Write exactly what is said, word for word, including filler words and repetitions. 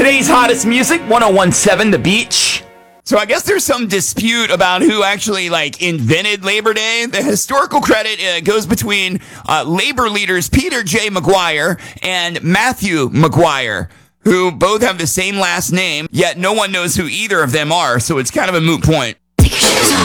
Today's hottest music, one oh one point seven The Beach. So I guess there's some dispute about who actually like invented Labor Day. The historical credit uh, goes between uh, labor leaders Peter J. McGuire and Matthew McGuire, who both have the same last name, yet no one knows who either of them are, so it's kind of a moot point. Take your shoes off.